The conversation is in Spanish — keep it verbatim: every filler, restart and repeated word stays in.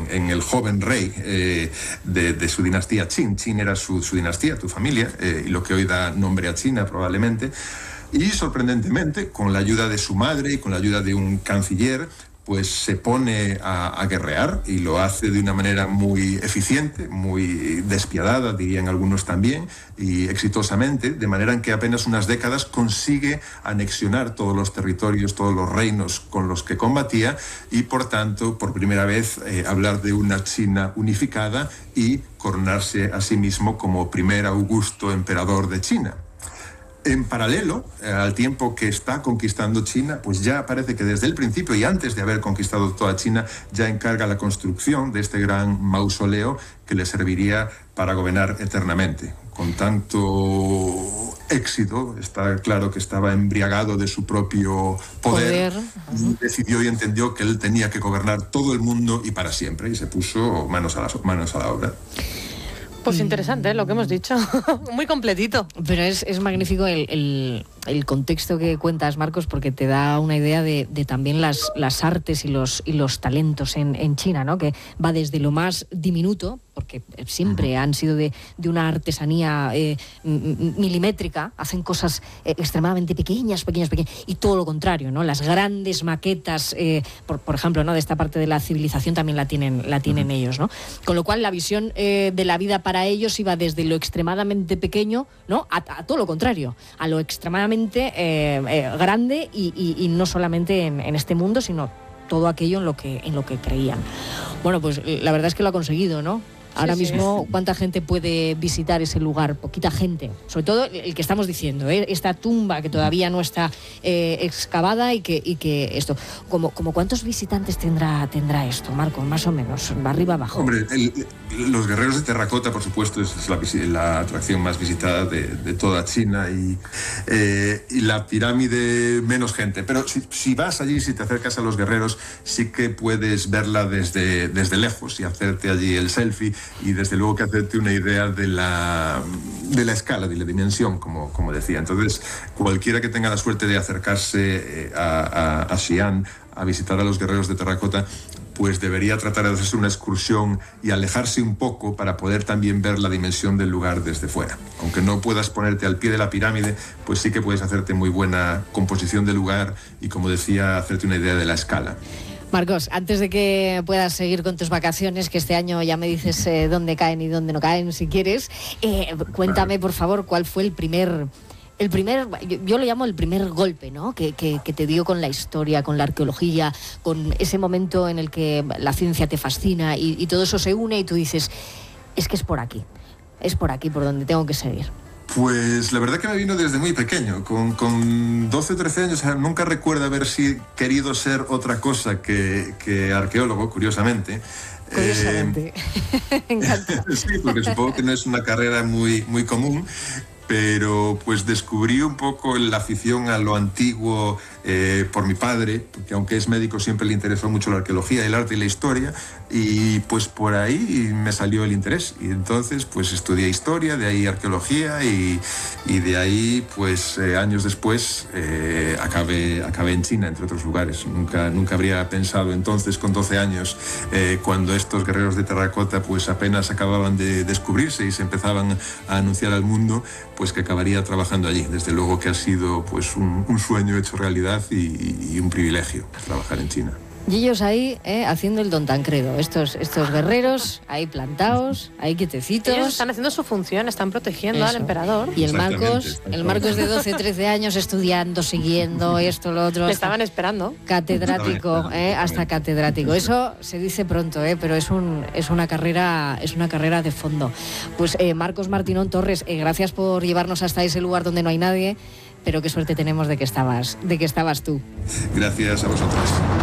en el joven rey eh, de, de su dinastía Qin. Qin era su, su dinastía, tu familia, eh, y lo que hoy da nombre a China probablemente. Y sorprendentemente, con la ayuda de su madre y con la ayuda de un canciller, pues se pone a, a guerrear y lo hace de una manera muy eficiente, muy despiadada, dirían algunos también, y exitosamente, de manera en que apenas unas décadas consigue anexionar todos los territorios, todos los reinos con los que combatía y, por tanto, por primera vez eh, hablar de una China unificada y coronarse a sí mismo como primer augusto emperador de China. En paralelo, eh, al tiempo que está conquistando China, pues ya parece que desde el principio y antes de haber conquistado toda China, ya encarga la construcción de este gran mausoleo que le serviría para gobernar eternamente. Con tanto éxito, está claro que estaba embriagado de su propio poder, poder. Y decidió y entendió que él tenía que gobernar todo el mundo y para siempre, y se puso manos a, las, manos a la obra. Pues interesante, ¿eh? Lo que hemos dicho. Muy completito. Pero es, es magnífico el, el, el contexto que cuentas, Marcos, porque te da una idea de, de también las, las artes y los, y los talentos en, en China, ¿no? Que va desde lo más diminuto, porque siempre han sido de, de una artesanía eh, milimétrica, hacen cosas eh, extremadamente pequeñas, pequeñas, pequeñas, y todo lo contrario, ¿no? Las grandes maquetas, eh, por, por ejemplo, ¿no? De esta parte de la civilización también la tienen, la tienen uh-huh. ellos, ¿no? Con lo cual la visión eh, de la vida para ellos iba desde lo extremadamente pequeño, ¿no? A, a todo lo contrario, a lo extremadamente eh, eh, grande y, y, y no solamente en, en este mundo, sino todo aquello en lo que, en lo que creían. Bueno, pues la verdad es que lo ha conseguido, ¿no? Ahora sí, mismo, sí. ¿Cuánta gente puede visitar ese lugar? Poquita gente. Sobre todo el que estamos diciendo, ¿eh? Esta tumba que todavía no está eh, excavada y que, y que esto... Como, como ¿cuántos visitantes tendrá, tendrá esto, Marco? Más o menos, arriba abajo. Hombre, el, los guerreros de terracota, por supuesto, es la, la atracción más visitada de, de toda China y, eh, y la pirámide menos gente. Pero si, si vas allí, si te acercas a los guerreros, sí que puedes verla desde, desde lejos y hacerte allí el selfie. Y desde luego que hacerte una idea de la, de la escala, de la dimensión, como, como decía. Entonces, cualquiera que tenga la suerte de acercarse a, a, a Xi'an, a visitar a los guerreros de terracota, pues debería tratar de hacerse una excursión y alejarse un poco para poder también ver la dimensión del lugar desde fuera. Aunque no puedas ponerte al pie de la pirámide, pues sí que puedes hacerte muy buena composición del lugar y, como decía, hacerte una idea de la escala. Marcos, antes de que puedas seguir con tus vacaciones, que este año ya me dices eh, dónde caen y dónde no caen, si quieres, eh, cuéntame, por favor, cuál fue el primer... El primer, yo, yo lo llamo el primer golpe, ¿no? Que, que, que te dio con la historia, con la arqueología, con ese momento en el que la ciencia te fascina y, y todo eso se une y tú dices, es que es por aquí, es por aquí por donde tengo que seguir. Pues la verdad que me vino desde muy pequeño, con, con doce o trece años, o sea, nunca recuerdo haber si, querido ser otra cosa que, que arqueólogo, curiosamente. Curiosamente, eh, me encanta. Sí, porque supongo que no es una carrera muy, muy común, pero pues descubrí un poco la afición a lo antiguo eh, por mi padre, porque aunque es médico siempre le interesó mucho la arqueología, el arte y la historia, y pues por ahí me salió el interés. Y entonces pues estudié historia, de ahí arqueología y, y de ahí pues eh, años después eh, acabé, acabé en China, entre otros lugares. Nunca, nunca habría pensado entonces, con doce años, eh, cuando estos guerreros de terracota pues apenas acababan de descubrirse y se empezaban a anunciar al mundo, pues que acabaría trabajando allí. Desde luego que ha sido pues un, un sueño hecho realidad y, y un privilegio trabajar en China. Y ellos ahí, eh, haciendo el don Tancredo, estos, estos guerreros ahí plantados, ahí quietecitos. Ellos están haciendo su función, están protegiendo Eso. al emperador. Y el Marcos, el Marcos de doce, trece años estudiando, siguiendo esto, lo otro. Le estaban esperando. Catedrático, eh, hasta catedrático. Eso se dice pronto, eh, pero es un es una carrera es una carrera de fondo. Pues eh, Marcos Martínón Torres, eh, gracias por llevarnos hasta ese lugar donde no hay nadie, pero qué suerte tenemos de que estabas, de que estabas tú. Gracias a vosotros.